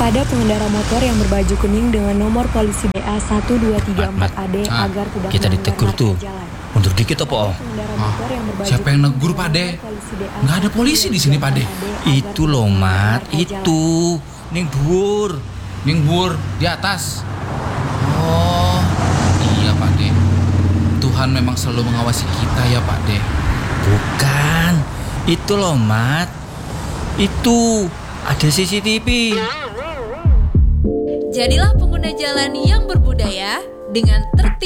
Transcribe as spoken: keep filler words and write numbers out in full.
Pada pengendara motor yang berbaju kuning dengan nomor polisi B A satu dua tiga empat A D Ah, agar tidak kita melanggar ditegur marka tuh. jalan. Mundur dikit apa? Oh? Pengendara Ah, motor yang berbaju siapa yang kuning negur, dengan Pak De? nomor polisi B A Nggak ada polisi di sini, Pak De. satu dua tiga empat A D Itu agar loh, tidak Mat. melanggar marka Itu. Ning dhuwur. Ning bur di atas. Oh, iya Pak De. Tuhan memang selalu mengawasi kita ya Pak De. Bukan. Itu loh, Mat. Itu. Ada C C T V. Jadilah pengguna jalan yang berbudaya dengan tertib.